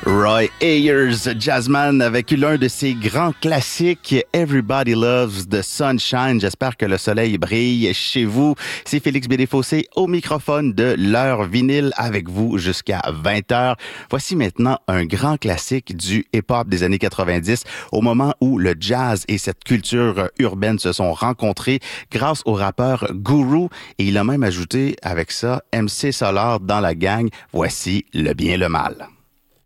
Roy Ayers, jazzman, avec l'un de ses grands classiques, Everybody Loves the Sunshine. J'espère que le soleil brille chez vous. C'est Félix Bédé-Fossé au microphone de l'heure vinyle avec vous jusqu'à 20h. Voici maintenant un grand classique du hip-hop des années 90, au moment où le jazz et cette culture urbaine se sont rencontrés grâce au rappeur Guru. Et il a même ajouté avec ça MC Solar dans la gang. Voici Le Bien le Mal.